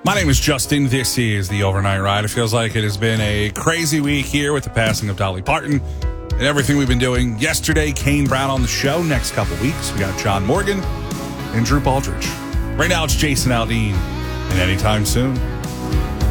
My name is Justin. This is the Overnight Ride. It feels like it has been a crazy week here with the passing of Dolly Parton and everything we've been doing. Yesterday, Kane Brown on the show. Next couple weeks, we got John Morgan and Drew Baldridge. Right now, it's Jason Aldean. And anytime soon.